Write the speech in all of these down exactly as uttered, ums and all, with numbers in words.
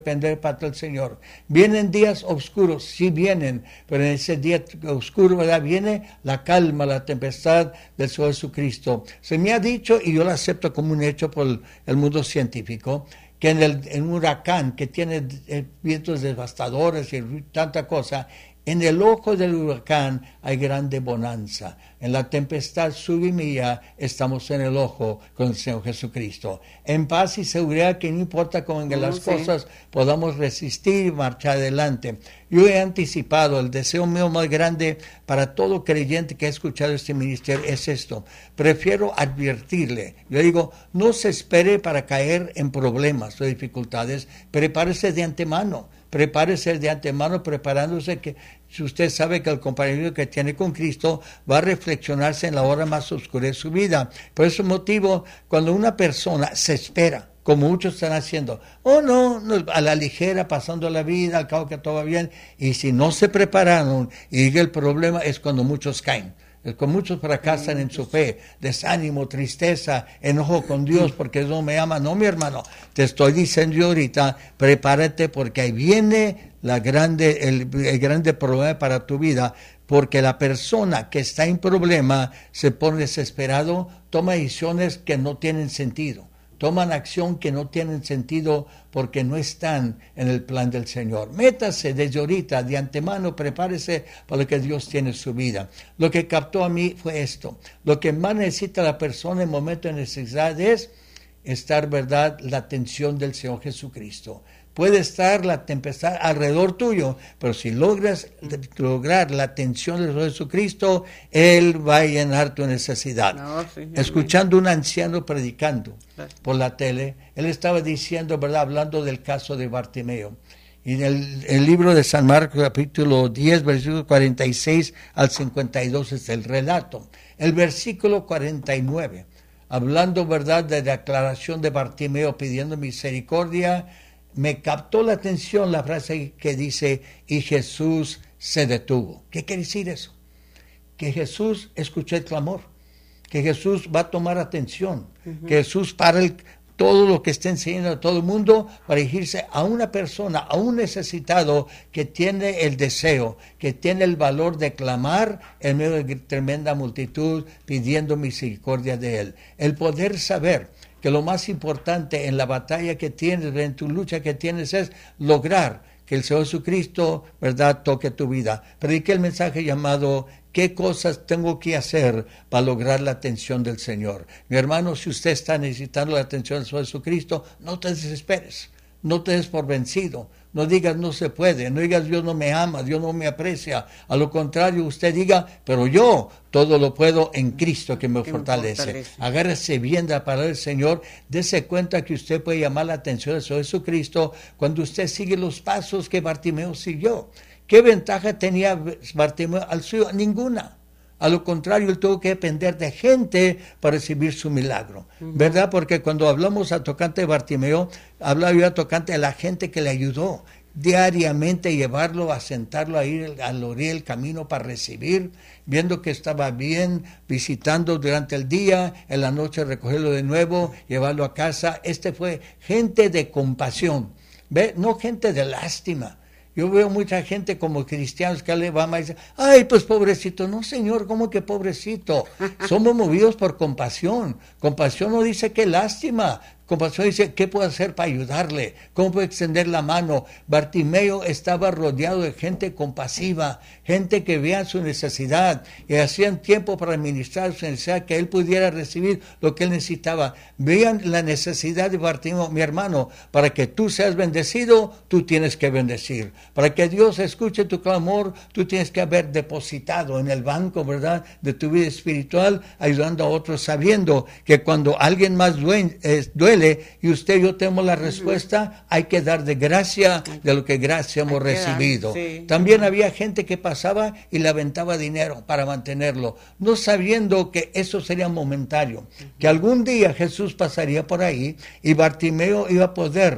depender para el Señor. Vienen días oscuros, sí vienen, pero en ese día oscuro, ¿verdad? Viene la calma, la tempestad del Señor Jesucristo. Se me ha dicho, y yo lo acepto como un hecho por el, el mundo científico, que en, el, en un huracán que tiene eh, vientos devastadores y tanta cosa, en el ojo del huracán hay grande bonanza. En la tempestad subimía, estamos en el ojo con el Señor Jesucristo. En paz y seguridad, que no importa cómo vengan las sí. cosas, podamos resistir y marchar adelante. Yo he anticipado, el deseo mío más grande para todo creyente que ha escuchado este ministerio es esto. Prefiero advertirle. Yo digo, no se espere para caer en problemas o dificultades, prepárese de antemano. Prepárese de antemano, preparándose que si usted sabe que el compañero que tiene con Cristo va a reflexionarse en la hora más oscura de su vida. Por ese motivo, cuando una persona se espera, como muchos están haciendo, oh no, no, a la ligera, pasando la vida, al cabo que todo va bien, y si no se prepararon, y el problema es cuando muchos caen. Con muchos fracasan en su fe, desánimo, tristeza, enojo con Dios porque Dios no me ama. No, mi hermano, te estoy diciendo yo ahorita, prepárate porque ahí viene la grande, el, el grande problema para tu vida, porque la persona que está en problema se pone desesperado, toma decisiones que no tienen sentido. Toman acción que no tienen sentido porque no están en el plan del Señor. Métase desde ahorita, de antemano, prepárese para lo que Dios tiene en su vida. Lo que captó a mí fue esto. Lo que más necesita la persona en momento de necesidad es estar, ¿verdad?, la atención del Señor Jesucristo. Puede estar la tempestad alrededor tuyo, pero si logras lograr la atención del Señor Jesucristo, Él va a llenar tu necesidad. No, sí, Escuchando a un anciano predicando por la tele, él estaba diciendo, ¿verdad?, hablando del caso de Bartimeo. Y en el, el libro de San Marcos, capítulo diez, versículo cuarenta y seis al cincuenta y dos es el relato. El versículo cuarenta y nueve, hablando, ¿verdad?, de la declaración de Bartimeo pidiendo misericordia, me captó la atención la frase que dice, y Jesús se detuvo. ¿Qué quiere decir eso? Que Jesús escuchó el clamor, que Jesús va a tomar atención, uh-huh. que Jesús para el, todo lo que está enseñando a todo el mundo para dirigirse a una persona, a un necesitado que tiene el deseo, que tiene el valor de clamar en medio de tremenda multitud pidiendo misericordia de Él. El poder saber que lo más importante en la batalla que tienes, en tu lucha que tienes, es lograr que el Señor Jesucristo, ¿verdad?, toque tu vida. Prediqué el mensaje llamado, ¿qué cosas tengo que hacer para lograr la atención del Señor? Mi hermano, si usted está necesitando la atención del Señor Jesucristo, no te desesperes, no te des por vencido. No digas no se puede, no digas Dios no me ama, Dios no me aprecia. A lo contrario, usted diga, pero yo todo lo puedo en Cristo que me, que fortalece. me fortalece. Agárrese bien de la palabra del Señor, dése cuenta que usted puede llamar la atención del Señor Jesucristo cuando usted sigue los pasos que Bartimeo siguió. ¿Qué ventaja tenía Bartimeo al suyo? Ninguna. A lo contrario, él tuvo que depender de gente para recibir su milagro, uh-huh. ¿verdad? Porque cuando hablamos a tocante de Bartimeo, hablaba yo a tocante de la gente que le ayudó diariamente, llevarlo, a sentarlo a ir a la orilla del camino para recibir, viendo que estaba bien, visitando durante el día, en la noche recogerlo de nuevo, llevarlo a casa. Este fue gente de compasión, ¿ve? No gente de lástima. Yo veo mucha gente como cristianos que le va más y dice, ay, pues pobrecito. No, Señor, ¿cómo que pobrecito? Somos movidos por compasión. Compasión no dice que lástima. Compasión dice, ¿qué puedo hacer para ayudarle? ¿Cómo puedo extender la mano? Bartimeo estaba rodeado de gente compasiva, gente que veía su necesidad y hacían tiempo para administrar su necesidad, que él pudiera recibir lo que él necesitaba. Vean la necesidad de Bartimeo, mi hermano, para que tú seas bendecido, tú tienes que bendecir. Para que Dios escuche tu clamor, tú tienes que haber depositado en el banco, ¿verdad?, de tu vida espiritual, ayudando a otros, sabiendo que cuando alguien más duele, eh, duele y usted y yo tenemos la respuesta, hay que dar de gracia de lo que gracia hemos recibido. Sí. También había gente que pasaba y le aventaba dinero para mantenerlo, no sabiendo que eso sería momentario, que algún día Jesús pasaría por ahí y Bartimeo iba a poder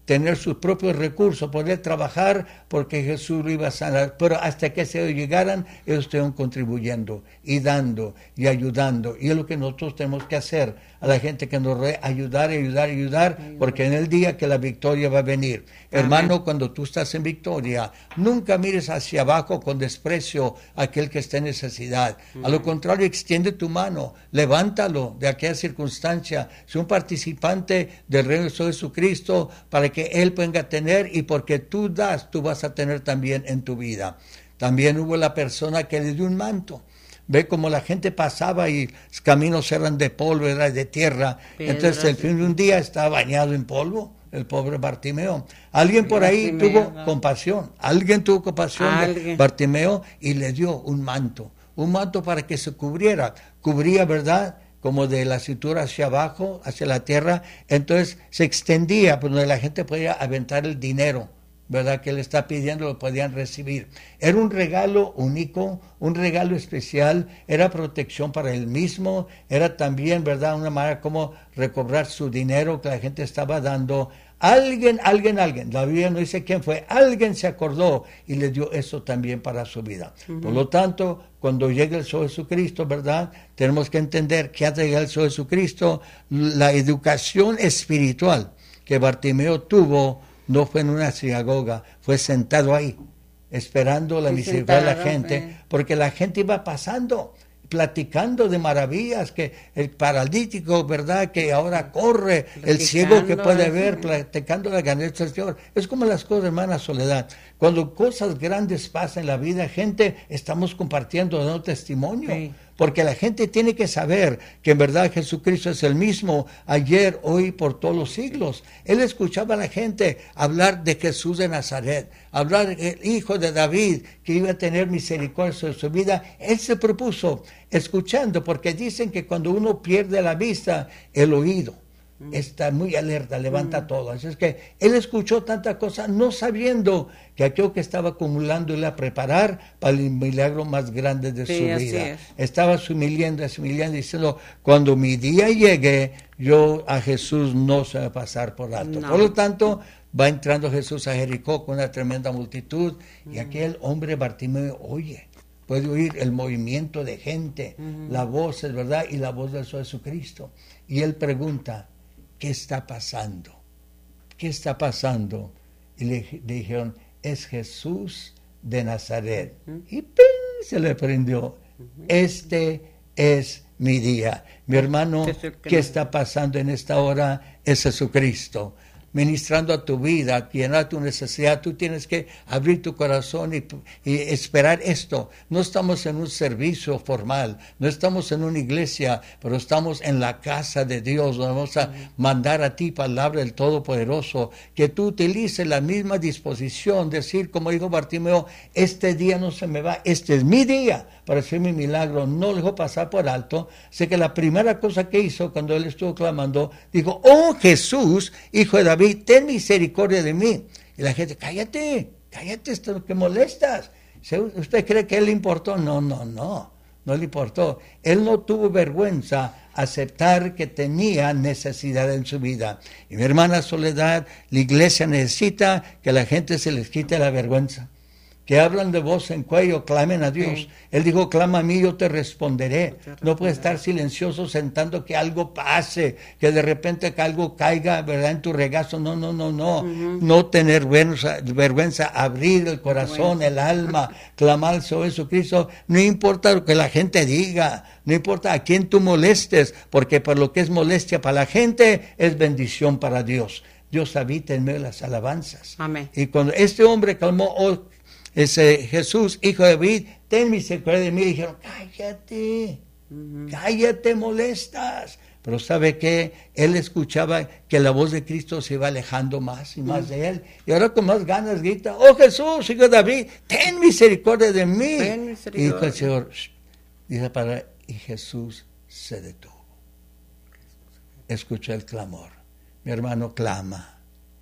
tener sus propios recursos, poder trabajar porque Jesús lo iba a sanar. Pero hasta que se llegaran, ellos estuvieron contribuyendo y dando y ayudando. Y es lo que nosotros tenemos que hacer a la gente que nos rodea, ayudar, ayudar, ayudar, porque en el día que la victoria va a venir. Amén. Hermano, cuando tú estás en victoria, nunca mires hacia abajo con desprecio a aquel que está en necesidad. Amén. A lo contrario, extiende tu mano, levántalo de aquella circunstancia. Sé un participante del reino de Jesucristo para que Él pueda tener, y porque tú das, tú vas a tener también en tu vida. También hubo la persona que le dio un manto. Ve como la gente pasaba y los caminos eran de polvo, era de tierra. Pedro, entonces el fin de un día estaba bañado en polvo, el pobre Bartimeo. Alguien por ahí Bartimeo, tuvo no. compasión, alguien tuvo compasión ¿Alguien? de Bartimeo y le dio un manto, un manto para que se cubriera. Cubría, ¿verdad?, como de la cintura hacia abajo, hacia la tierra. Entonces se extendía, pues donde la gente podía aventar el dinero, ¿verdad?, que él está pidiendo, lo podían recibir. Era un regalo único, un regalo especial, era protección para él mismo, era también, ¿verdad?, una manera como recobrar su dinero que la gente estaba dando. Alguien, alguien, alguien, la Biblia no dice quién fue, alguien se acordó y le dio eso también para su vida. Uh-huh. Por lo tanto, cuando llegue el Señor Jesucristo, ¿verdad?, tenemos que entender que antes de llegar el Señor Jesucristo, la educación espiritual que Bartimeo tuvo no fue en una sinagoga, fue sentado ahí, esperando la misericordia de la gente, eh. porque la gente iba pasando, platicando de maravillas, que el paralítico, ¿verdad?, que ahora corre, el ciego que puede ver, platicando la grandeza del Señor. Es como las cosas, hermana Soledad. Cuando cosas grandes pasan en la vida, gente, estamos compartiendo, dando testimonio. Sí. Porque la gente tiene que saber que en verdad Jesucristo es el mismo ayer, hoy, por todos los siglos. Él escuchaba a la gente hablar de Jesús de Nazaret, hablar del hijo de David, que iba a tener misericordia sobre su vida. Él se propuso escuchando, porque dicen que cuando uno pierde la vista, el oído está muy alerta, levanta mm. todo. Así es que él escuchó tanta cosa, no sabiendo que aquello que estaba acumulando iba a preparar para el milagro más grande de sí, su vida. Es. Estaba humillando, humillando, diciendo, cuando mi día llegue, yo a Jesús no se va a pasar por alto. No. Por lo tanto, va entrando Jesús a Jericó con una tremenda multitud, mm. y aquel hombre Bartimeo oye. Puede oír el movimiento de gente, mm. la voz, es verdad, y la voz del Señor Jesucristo. Y él pregunta, ¿qué está pasando? ¿Qué está pasando? Y le, le dijeron, es Jesús de Nazaret. Uh-huh. Y ¡ping! Se le prendió. Uh-huh. Este es mi día. Mi hermano, ¿qué está pasando en esta hora? Es Jesucristo. Ministrando a tu vida, llenar tu necesidad, tú tienes que abrir tu corazón y, y esperar esto. No estamos en un servicio formal, no estamos en una iglesia, pero estamos en la casa de Dios, donde vamos a mandar a ti palabra del Todopoderoso, que tú utilices la misma disposición, decir, como dijo Bartimeo, este día no se me va, este es mi día para hacer mi milagro, no lo dejó pasar por alto. Sé que la primera cosa que hizo cuando él estuvo clamando, dijo, oh Jesús, hijo de David, ten misericordia de mí. Y la gente, cállate, cállate, esto que molestas. ¿Usted cree que él le importó? No, no, no, no le importó. Él no tuvo vergüenza aceptar que tenía necesidad en su vida. Y mi hermana Soledad, la iglesia necesita que la gente se les quite la vergüenza. Que hablan de voz en cuello, clamen a Dios. Sí. Él dijo, clama a mí, yo te responderé. Te no puedes estar silencioso sentando que algo pase, que de repente que algo caiga, ¿verdad?, en tu regazo. No, no, no, no. Uh-huh. No tener vergüenza, vergüenza, abrir el corazón, bueno. el alma, clamar sobre Jesucristo. No importa lo que la gente diga, no importa a quién tú molestes, porque por lo que es molestia para la gente, es bendición para Dios. Dios habita en medio de las alabanzas. Amén. Y cuando este hombre clamó, oh, ese Jesús, hijo de David, ten misericordia de mí, dijeron, cállate, uh-huh. cállate, molestas. Pero ¿sabe qué? Él escuchaba que la voz de Cristo se iba alejando más y más uh-huh. de él. Y ahora con más ganas grita, oh Jesús, hijo de David, ten misericordia de mí. Ten misericordia. Y dijo el Señor, dice para, y Jesús se detuvo. Escuchó el clamor. Mi hermano clama.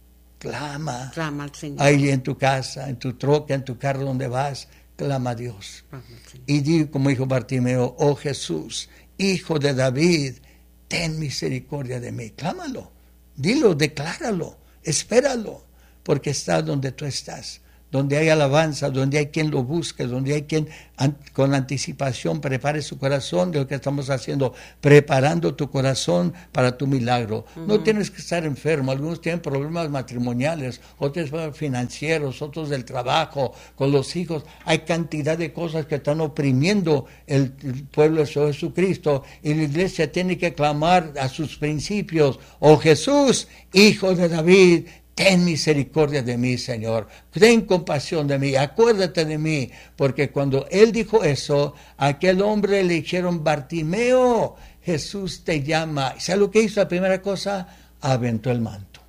Clama. Clama al Señor. Ahí en tu casa, en tu troca, en tu carro donde vas, clama a Dios. Y di, como dijo Bartimeo, oh Jesús, hijo de David, ten misericordia de mí. Clámalo, dilo, decláralo, espéralo. porque está donde tú estás. Donde hay alabanza, donde hay quien lo busque, donde hay quien an- con anticipación prepare su corazón de lo que estamos haciendo, preparando tu corazón para tu milagro. Uh-huh. No tienes que estar enfermo, algunos tienen problemas matrimoniales, otros financieros, otros del trabajo, con los hijos. Hay cantidad de cosas que están oprimiendo el, el pueblo de Jesucristo y la iglesia tiene que clamar a sus principios. Oh Jesús, Hijo de David, ten misericordia de mí, Señor. Ten compasión de mí. Acuérdate de mí. Porque cuando él dijo eso, a aquel hombre le dijeron, Bartimeo, Jesús te llama. ¿Sabe lo que hizo? La primera cosa, aventó el manto.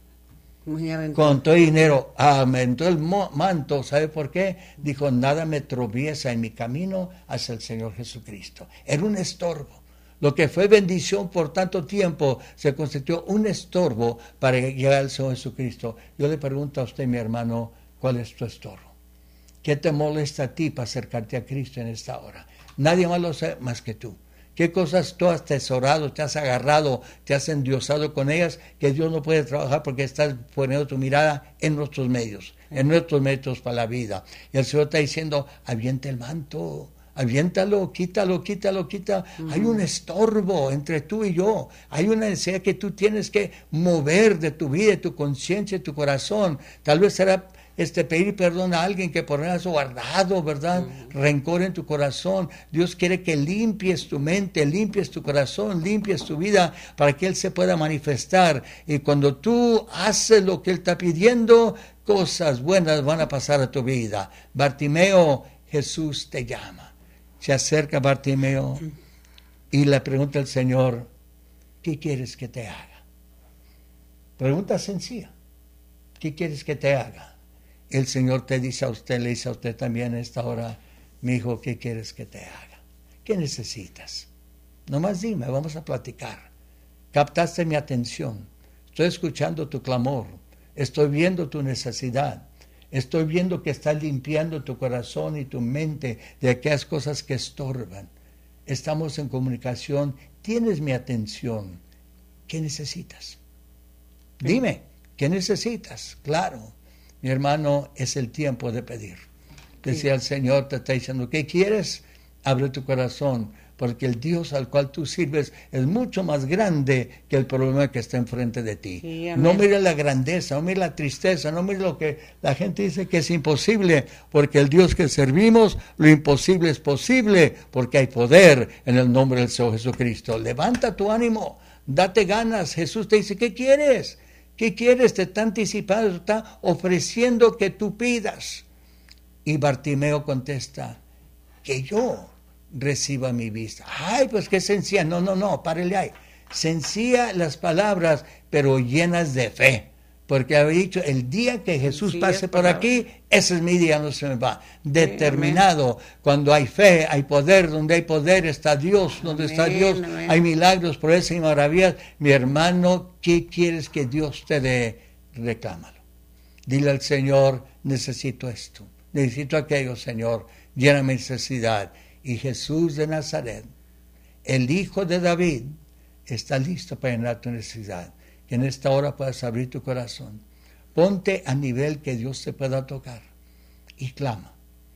Con todo el dinero, aventó el manto. ¿Sabe por qué? Dijo, nada me tropieza en mi camino hacia el Señor Jesucristo. Era un estorbo. Lo que fue bendición por tanto tiempo se constituyó un estorbo para llegar al Señor Jesucristo. Yo le pregunto a usted, mi hermano, ¿cuál es tu estorbo? ¿Qué te molesta a ti para acercarte a Cristo en esta hora? Nadie más lo sabe más que tú. ¿Qué cosas tú has tesorado, te has agarrado, te has endiosado con ellas que Dios no puede trabajar porque estás poniendo tu mirada en nuestros medios, en nuestros métodos para la vida? Y el Señor está diciendo, avienta el manto. Aviéntalo, quítalo, quítalo, quítalo. Uh-huh. Hay un estorbo entre tú y yo. Hay una necesidad que tú tienes que mover de tu vida, de tu conciencia, de tu corazón. Tal vez será este, pedir perdón a alguien que por eso guardado, ¿verdad? Uh-huh. Rencor en tu corazón. Dios quiere que limpies tu mente, limpies tu corazón, limpies tu vida para que Él se pueda manifestar. Y cuando tú haces lo que Él está pidiendo, cosas buenas van a pasar a tu vida. Bartimeo, Jesús te llama. Se acerca Bartimeo y le pregunta al Señor, ¿qué quieres que te haga? Pregunta sencilla, ¿qué quieres que te haga? El Señor te dice a usted, le dice a usted también a esta hora, mi hijo, ¿qué quieres que te haga? ¿Qué necesitas? Nomás dime, vamos a platicar. Captaste mi atención, estoy escuchando tu clamor, estoy viendo tu necesidad. Estoy viendo que estás limpiando tu corazón y tu mente de aquellas cosas que estorban. Estamos en comunicación. Tienes mi atención. ¿Qué necesitas? Dime, ¿qué necesitas? Claro, mi hermano, es el tiempo de pedir. Decía el Señor, te está diciendo, ¿qué quieres? Abre tu corazón, porque el Dios al cual tú sirves es mucho más grande que el problema que está enfrente de ti. Sí, no mires la grandeza, no mires la tristeza, no mires lo que la gente dice que es imposible, porque el Dios que servimos, lo imposible es posible, porque hay poder en el nombre del Señor Jesucristo. Levanta tu ánimo, date ganas. Jesús te dice, ¿qué quieres? ¿Qué quieres? Te está anticipando, te está ofreciendo que tú pidas. Y Bartimeo contesta, que yo reciba mi vista. Ay, pues qué sencilla. No, no, no, párele ahí. Sencilla las palabras, pero llenas de fe. Porque había dicho, el día que Jesús sí, pase por aquí, ese es mi día, no se me va. Determinado. Sí, cuando hay fe, hay poder. Donde hay poder está Dios. Donde amén, está Dios, amén. Hay milagros, proezas y maravillas. Mi hermano, ¿qué quieres que Dios te dé? Reclámalo. Dile al Señor, necesito esto. Necesito aquello, Señor. Llena mi necesidad. Y Jesús de Nazaret, el Hijo de David, está listo para llenar tu necesidad. Que en esta hora puedas abrir tu corazón. Ponte a nivel que Dios te pueda tocar. Y clama.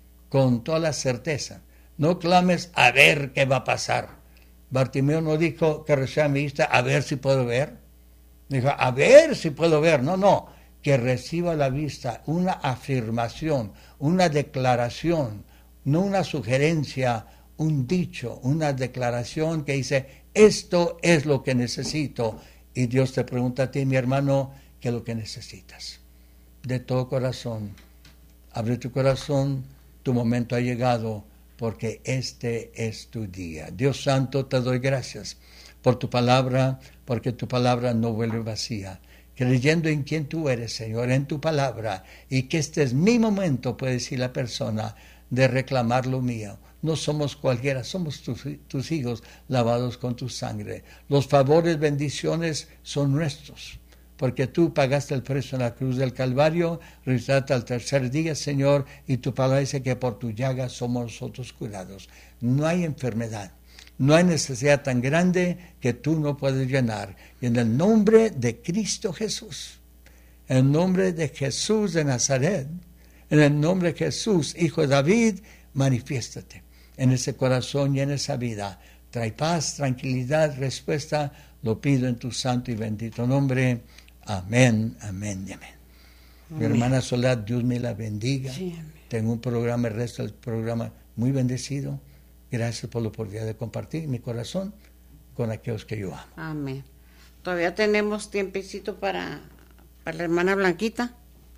Con toda la certeza. No clames a ver qué va a pasar. Bartimeo no dijo que reciba mi vista a ver si puedo ver. Dijo a ver si puedo ver. No, no. Que reciba la vista. Una afirmación. Una declaración. No una sugerencia, un dicho, una declaración que dice, esto es lo que necesito. Y Dios te pregunta a ti, mi hermano, ¿qué es lo que necesitas? De todo corazón, abre tu corazón, tu momento ha llegado, porque este es tu día. Dios Santo, te doy gracias por tu palabra, porque tu palabra no vuelve vacía. Creyendo en quien tú eres, Señor, en tu palabra, y que este es mi momento, puede decir la persona, de reclamar lo mío. No somos cualquiera, somos tus, tus hijos lavados con tu sangre. Los favores, bendiciones son nuestros, porque tú pagaste el precio en la cruz del Calvario, resucitaste al tercer día, Señor, y tu palabra dice que por tu llaga somos nosotros curados. No hay enfermedad, no hay necesidad tan grande que tú no puedes llenar. Y en el nombre de Cristo Jesús, En el nombre de Jesús de Nazaret, en el nombre de Jesús, Hijo de David, manifiéstate en ese corazón y en esa vida. Trae paz, tranquilidad, respuesta. Lo pido en tu santo y bendito nombre. Amén, amén y amén. amén. Mi hermana Soledad, Dios me la bendiga. Sí, tengo un programa, el resto del programa muy bendecido. Gracias por la oportunidad de compartir mi corazón con aquellos que yo amo. Amén. Todavía tenemos tiempecito para, para la hermana Blanquita.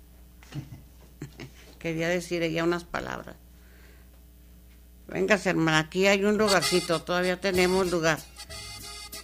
Quería decir ella unas palabras. Véngase, hermana, aquí hay un lugarcito, todavía tenemos lugar.